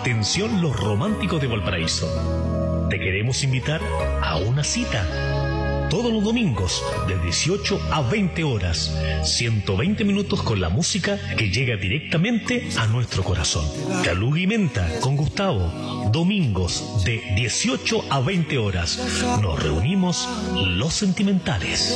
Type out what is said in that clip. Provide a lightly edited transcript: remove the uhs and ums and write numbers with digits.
Atención los románticos de Valparaíso. Te queremos invitar a una cita. Todos los domingos, de 18 a 20 horas, 120 minutos con la música que llega directamente a nuestro corazón. Caluga y Menta con Gustavo, domingos de 18 a 20 horas. Nos reunimos los sentimentales.